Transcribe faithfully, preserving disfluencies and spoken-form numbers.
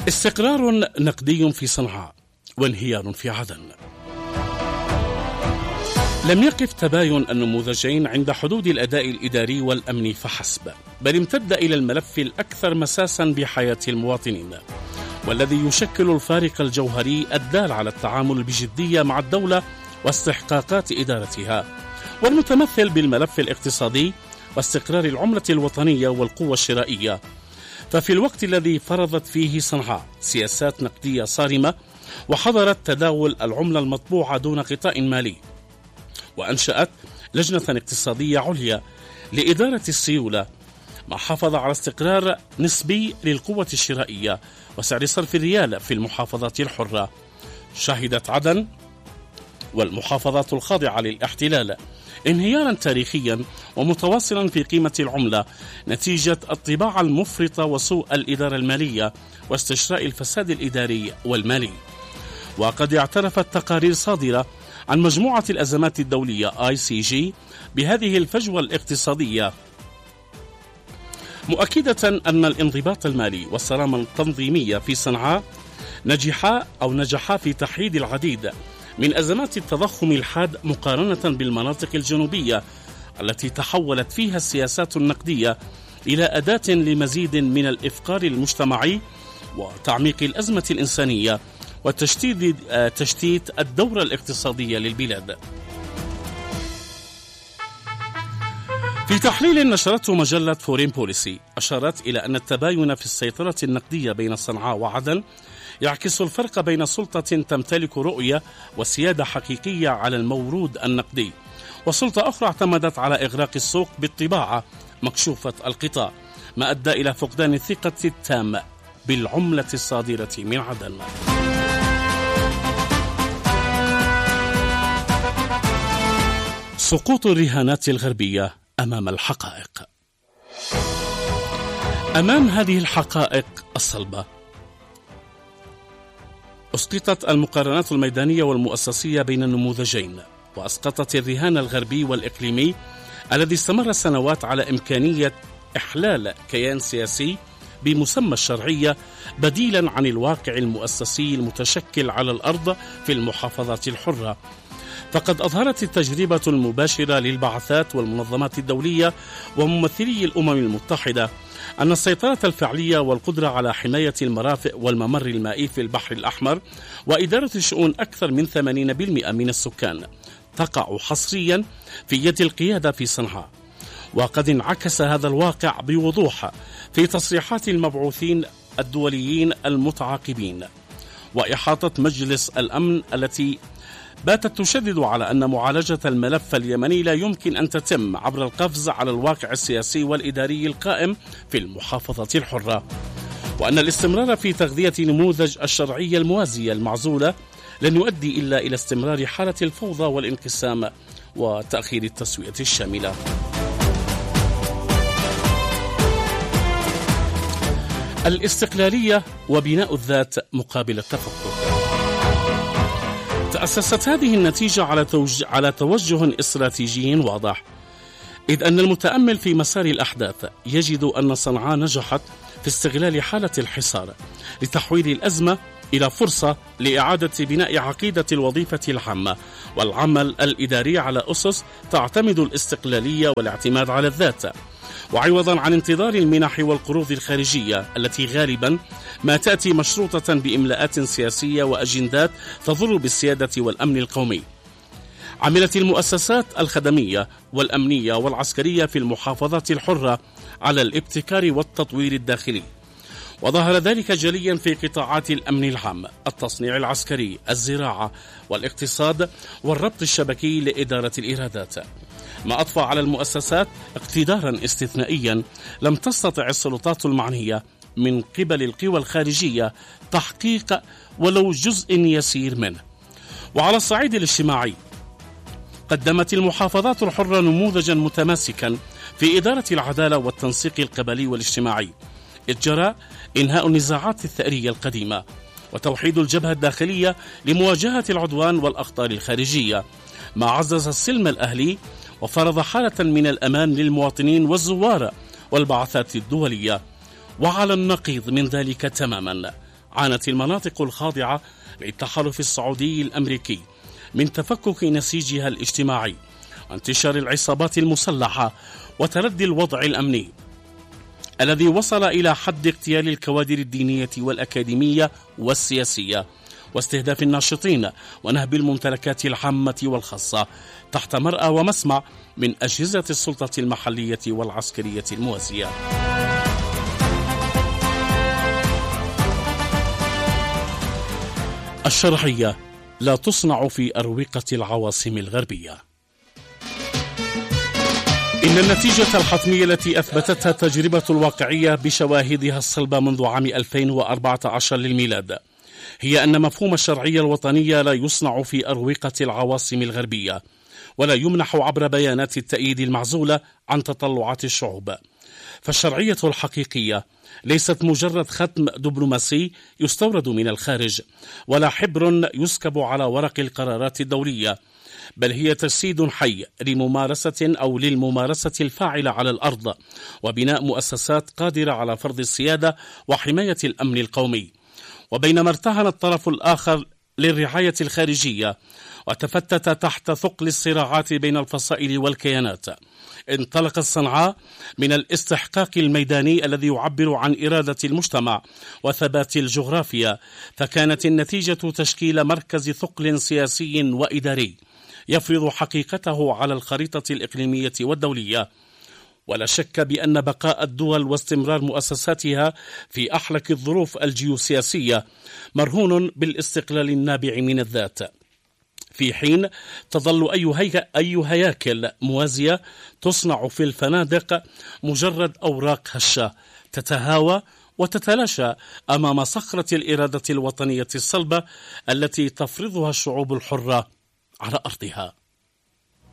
استقرار نقدي في صنعاء وانهيار في عدن. لم يقف تباين النموذجين عند حدود الأداء الإداري والأمني فحسب، بل امتد إلى الملف الأكثر مساسا بحياة المواطنين، والذي يشكل الفارق الجوهري الدال على التعامل بجدية مع الدولة واستحقاقات إدارتها، والمتمثل بالملف الاقتصادي واستقرار العملة الوطنية والقوة الشرائية. ففي الوقت الذي فرضت فيه صنعاء سياسات نقدية صارمة وحظرت تداول العملة المطبوعة دون غطاء مالي، وأنشأت لجنة اقتصادية عليا لإدارة السيولة، ما حافظ على استقرار نسبي للقوة الشرائية وسعر صرف الريال في المحافظات الحرة، شهدت عدن والمحافظات الخاضعة للاحتلال انهيارا تاريخيا ومتواصلا في قيمة العملة نتيجة الطباعة المفرطة وسوء الإدارة المالية واستشراء الفساد الإداري والمالي. وقد اعترفت تقارير صادرة عن مجموعة الأزمات الدولية آي سي جي بهذه الفجوة الاقتصادية، مؤكدة أن الانضباط المالي والصرامة التنظيمية في صنعاء نجحا أو نجحا في تحييد العديد من أزمات التضخم الحاد مقارنة بالمناطق الجنوبية التي تحولت فيها السياسات النقدية إلى أداة لمزيد من الإفقار المجتمعي وتعميق الأزمة الإنسانية وتشتيت تشتيت الدورة الاقتصادية للبلاد. في تحليل نشرته مجلة فورين بوليسي أشارت إلى أن التباين في السيطرة النقدية بين صنعاء وعدن يعكس الفرق بين سلطة تمتلك رؤية وسيادة حقيقية على المورود النقدي، وسلطة أخرى اعتمدت على إغراق السوق بالطباعة مكشوفة القطاع، ما أدى إلى فقدان الثقة التامة بالعملة الصادرة من عدن. سقوط الرهانات الغربية أمام الحقائق. أمام هذه الحقائق الصلبة أسقطت المقارنات الميدانية والمؤسسية بين النموذجين، وأسقطت الرهان الغربي والإقليمي الذي استمر سنوات على إمكانية إحلال كيان سياسي بمسمى الشرعية بديلا عن الواقع المؤسسي المتشكل على الأرض في المحافظات الحرة. فقد أظهرت التجربة المباشرة للبعثات والمنظمات الدولية وممثلي الأمم المتحدة أن السيطرة الفعلية والقدرة على حماية المرافق والممر المائي في البحر الأحمر وإدارة شؤون أكثر من ثمانين بالمئة من السكان تقع حصريا في يد القيادة في صنعاء. وقد انعكس هذا الواقع بوضوح في تصريحات المبعوثين الدوليين المتعاقبين وإحاطة مجلس الأمن التي باتت تشدد على أن معالجة الملف اليمني لا يمكن أن تتم عبر القفز على الواقع السياسي والإداري القائم في المحافظة الحرة، وأن الاستمرار في تغذية نموذج الشرعية الموازية المعزولة لن يؤدي إلا إلى استمرار حالة الفوضى والانقسام وتأخير التسوية الشاملة. الاستقلالية وبناء الذات مقابل التفكك. تأسست هذه النتيجة على توجه, على توجه استراتيجي واضح، إذ أن المتأمل في مسار الأحداث يجد أن صنعاء نجحت في استغلال حالة الحصار لتحويل الأزمة إلى فرصة لإعادة بناء عقيدة الوظيفة العامة والعمل الإداري على أسس تعتمد الاستقلالية والاعتماد على الذات، وعوضا عن انتظار المنح والقروض الخارجية التي غالبا ما تأتي مشروطة بإملاءات سياسية وأجندات تضر بالسيادة والأمن القومي. عملت المؤسسات الخدمية والأمنية والعسكرية في المحافظات الحرة على الابتكار والتطوير الداخلي، وظهر ذلك جليا في قطاعات الأمن العام، التصنيع العسكري، الزراعة والاقتصاد والربط الشبكي لإدارة الإيرادات، ما أضفى على المؤسسات اقتدارا استثنائيا لم تستطع السلطات المعنية من قبل القوى الخارجية تحقيق ولو جزء يسير منه. وعلى الصعيد الاجتماعي قدمت المحافظات الحرة نموذجا متماسكا في إدارة العدالة والتنسيق القبلي والاجتماعي، إذ جرى إنهاء النزاعات الثأرية القديمة وتوحيد الجبهة الداخلية لمواجهة العدوان والأخطار الخارجية، ما عزز السلم الأهلي وفرض حالة من الأمان للمواطنين والزوار والبعثات الدولية. وعلى النقيض من ذلك تماما عانت المناطق الخاضعة للتحالف السعودي الأمريكي من تفكك نسيجها الاجتماعي وانتشار العصابات المسلحة وتردي الوضع الأمني الذي وصل إلى حد اغتيال الكوادر الدينية والأكاديمية والسياسية واستهداف الناشطين ونهب الممتلكات العامة والخاصة تحت مرأى ومسمع من أجهزة السلطة المحلية والعسكرية الموازية. الشرعية لا تصنع في أروقة العواصم الغربية. إن النتيجة الحتمية التي أثبتتها التجربة الواقعية بشواهدها الصلبة منذ عام ألفين وأربعة عشر للميلاد هي أن مفهوم الشرعية الوطنية لا يصنع في أروقة العواصم الغربية ولا يمنح عبر بيانات التأييد المعزولة عن تطلعات الشعوب، فالشرعية الحقيقية ليست مجرد ختم دبلوماسي يستورد من الخارج ولا حبر يسكب على ورق القرارات الدولية، بل هي تجسيد حي لممارسة أو للممارسة الفاعلة على الأرض وبناء مؤسسات قادرة على فرض السيادة وحماية الأمن القومي. وبينما ارتهن الطرف الآخر للرعاية الخارجية وتفتت تحت ثقل الصراعات بين الفصائل والكيانات، انطلقت صنعاء من الاستحقاق الميداني الذي يعبر عن إرادة المجتمع وثبات الجغرافيا، فكانت النتيجة تشكيل مركز ثقل سياسي وإداري يفرض حقيقته على الخريطة الإقليمية والدولية. ولا شك بأن بقاء الدول واستمرار مؤسساتها في أحلك الظروف الجيوسياسية مرهون بالاستقلال النابع من الذات، في حين تظل أي, هي... أي هياكل موازية تصنع في الفنادق مجرد أوراق هشة تتهاوى وتتلاشى أمام صخرة الإرادة الوطنية الصلبة التي تفرضها الشعوب الحرة على أرضها.